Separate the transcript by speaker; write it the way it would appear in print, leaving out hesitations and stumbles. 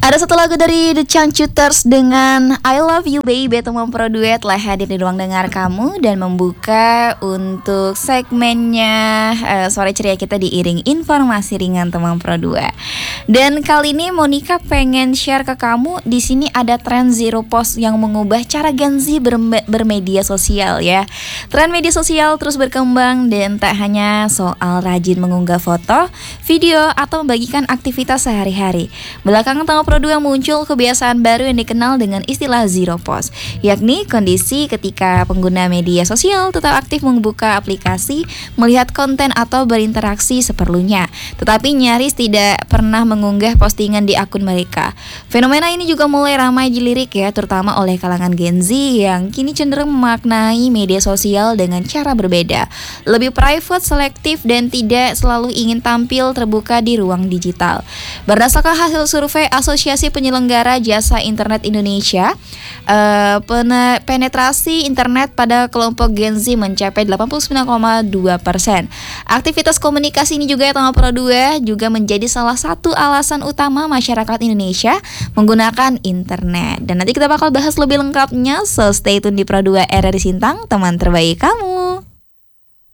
Speaker 1: Ada satu lagu dari The Changcuters dengan I Love You Baby, teman pro duet telah hadir di ruang dengar kamu dan membuka untuk segmennya sore ceria kita diiring informasi ringan teman pro duet. Dan kali ini Monica pengen share ke kamu, di sini ada tren zero post yang mengubah cara Gen Z bermedia sosial ya. Tren media sosial terus berkembang dan tak hanya soal rajin mengunggah foto, video atau membagikan aktivitas sehari-hari. Belakangan tengah pro yang muncul kebiasaan baru yang dikenal dengan istilah zero post, yakni kondisi ketika pengguna media sosial tetap aktif membuka aplikasi, melihat konten atau berinteraksi seperlunya, tetapi nyaris tidak pernah mengunggah postingan di akun mereka. Fenomena ini juga mulai ramai dilirik ya, terutama oleh kalangan Gen Z yang kini cenderung memaknai media sosial dengan cara berbeda, lebih private, selektif, dan tidak selalu ingin tampil terbuka di ruang digital. Berdasarkan hasil survei Asosiasi Penyelenggara Jasa Internet Indonesia, penetrasi internet pada kelompok Gen Z mencapai 89,2%. Aktivitas komunikasi ini juga tengah pro 2 juga menjadi salah satu alasan utama masyarakat Indonesia menggunakan internet. Dan nanti kita bakal bahas lebih lengkapnya, so stay tune di Pro 2 RRI Sintang, teman terbaik kamu.